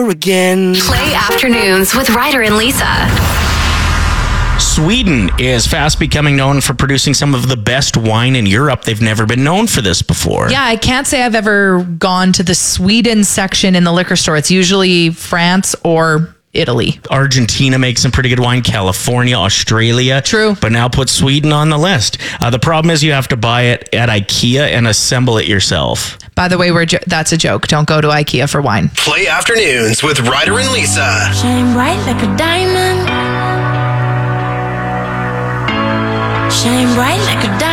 Again. Play Afternoons with Ryder and Lisa. Sweden is fast becoming known for producing some of the best wine in Europe. They've never been known for this before. Yeah, I can't say I've ever gone to the Sweden section in the liquor store. It's usually France or Italy. Argentina makes some pretty good wine. California, Australia. True. But now put Sweden on the list. The problem is you have to buy it at IKEA and assemble it yourself. By the way, that's a joke. Don't go to IKEA for wine. Play Afternoons with Ryder and Lisa. Shine bright like a diamond. Shine bright like a diamond.